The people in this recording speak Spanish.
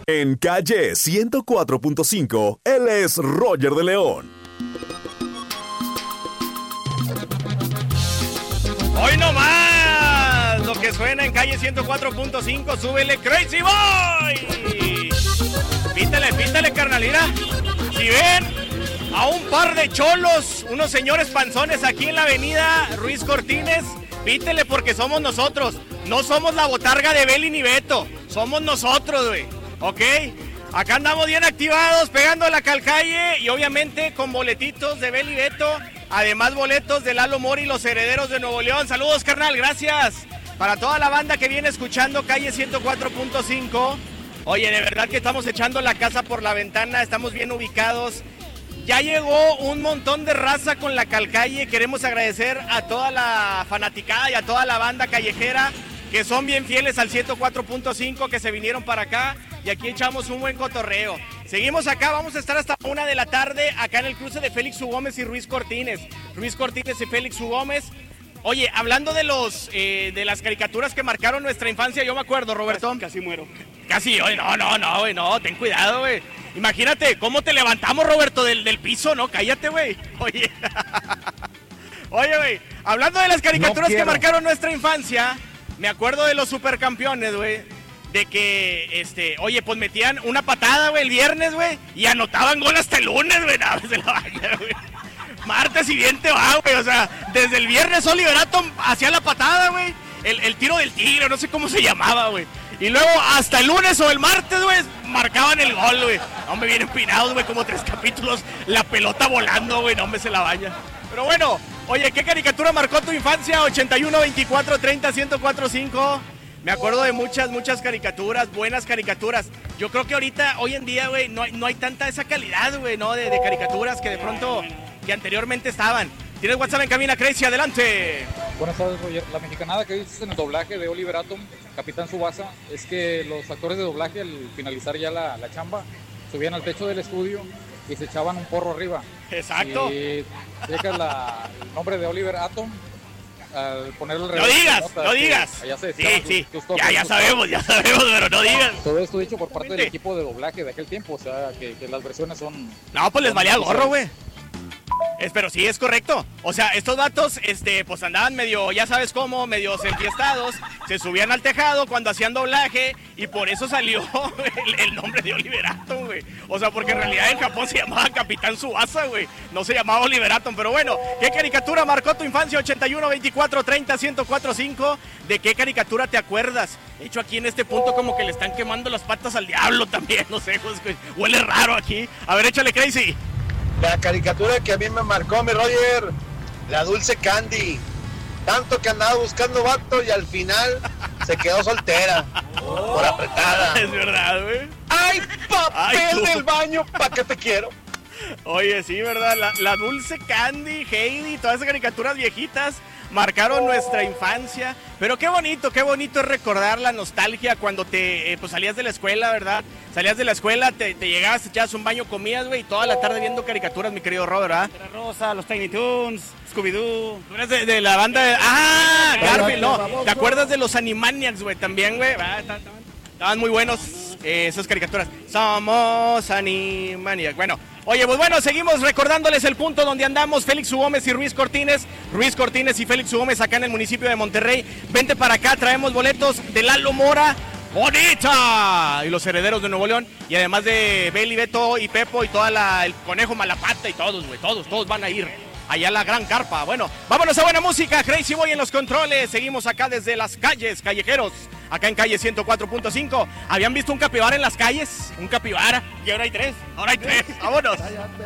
En Calle 104.5, él es Roger de León. Hoy no más, lo que suena en Calle 104.5, súbele Crazy Boy. Pítale, carnalina. Si ven a un par de cholos, unos señores panzones aquí en la avenida Ruiz Cortines, pítele porque somos nosotros. No somos la botarga de Beli ni Beto, somos nosotros, güey. ¿Ok? Acá andamos bien activados, pegando la calcalle y obviamente con boletitos de Beli y Beto. Además boletos de Lalo Mora y los Herederos de Nuevo León. Saludos, carnal, gracias. Para toda la banda que viene escuchando Calle 104.5. Oye, de verdad que estamos echando la casa por la ventana, estamos bien ubicados. Ya llegó un montón de raza con la calcalle. Queremos agradecer a toda la fanaticada y a toda la banda callejera que son bien fieles al 104.5, que se vinieron para acá y aquí echamos un buen cotorreo. Seguimos acá, vamos a estar hasta 1 de la tarde acá en el cruce de Félix U. Gómez y Ruiz Cortines. Ruiz Cortines y Félix U. Gómez. Oye, hablando de de las caricaturas que marcaron nuestra infancia, yo me acuerdo, Roberto. Casi muero. Casi, oye, no, ten cuidado, güey. Imagínate cómo te levantamos, Roberto, del piso, ¿no? Cállate, güey. Oye, güey, hablando de las caricaturas que marcaron nuestra infancia, me acuerdo de los supercampeones, güey. De que, oye, pues metían una patada, güey, el viernes, güey, y anotaban gol hasta el lunes, güey. No, se la vaya, güey. Martes y bien te va, güey. O sea, desde el viernes Oliver Atom hacía la patada, güey. El tiro del tigre, no sé cómo se llamaba, güey. Y luego hasta el lunes o el martes, güey, marcaban el gol, güey. Hombre, bien empinados, güey, como 3 capítulos. La pelota volando, güey, no, hombre, se la vaya. Pero bueno, oye, ¿qué caricatura marcó tu infancia? 81, 24, 30, 104.5. Me acuerdo de muchas caricaturas, buenas caricaturas. Yo creo que ahorita, hoy en día, güey, no hay tanta esa calidad, güey, ¿no? De caricaturas que de pronto, que anteriormente estaban. Tienes WhatsApp en cabina, Crazy, adelante. Buenas tardes, Roger. La mexicanada que viste en el doblaje de Oliver Atom, Capitán Tsubasa, es que los actores de doblaje, al finalizar ya la chamba, subían al techo del estudio y se echaban un porro arriba. Exacto. Y checas el nombre de Oliver Atom, al ponerlo al revés. No digas. Allá se sí. Ya sabemos, pero no digas. Todo esto dicho por parte del equipo de doblaje de aquel tiempo, o sea, que las versiones son... No, pues les valía gorro, güey. Pero sí, es correcto. O sea, estos vatos, pues andaban medio, ya sabes cómo, medio enfiestados. Se subían al tejado cuando hacían doblaje y por eso salió el nombre de Oliver Atom, güey. O sea, porque en realidad en Japón se llamaba Capitán Tsubasa, güey. No se llamaba Oliver Atom, pero bueno. ¿Qué caricatura marcó tu infancia? 81, 24, 30, 104.5. ¿De qué caricatura te acuerdas? De hecho, aquí en este punto como que le están quemando las patas al diablo también. No sé, pues, huele raro aquí. A ver, échale, Crazy. La caricatura que a mí me marcó, mi Roger, la Dulce Candy. Tanto que andaba buscando vato y al final se quedó soltera. Por apretada. Es verdad, güey. ¡Ay, papel del baño! ¿Para qué te quiero? Oye, sí, ¿verdad? La Dulce Candy, Heidi, todas esas caricaturas viejitas marcaron nuestra infancia. Pero qué bonito es recordar la nostalgia cuando pues salías de la escuela, ¿verdad? Salías de la escuela, te llegabas, echabas un baño, comías, güey, y toda la tarde viendo caricaturas, mi querido Robert, ¿verdad? Era Rosa, los Tiny Toons, Scooby-Doo. Tú eres de la banda de... ¡Ah! Garfield, no. ¿Te acuerdas de los Animaniacs, güey? También, güey. Estaban muy buenos esas caricaturas. Somos Animaniacs. Bueno, oye, pues bueno, seguimos recordándoles el punto donde andamos. Félix U. Gómez y Ruiz Cortines. Ruiz Cortines y Félix U. Gómez acá en el municipio de Monterrey. Vente para acá, traemos boletos de Lalo Mora. ¡Bonita! Y los Herederos de Nuevo León. Y además de Beli, Beto y Pepo y toda el Conejo Malapata y todos, güey. Todos van a ir allá a la gran carpa. Bueno, vámonos a buena música. Crazy Boy en los controles. Seguimos acá desde las calles, callejeros. Acá en calle 104.5. ¿Habían visto un capibara en las calles? Un capibara. Y ahora hay 3. Ahora hay 3. Vámonos.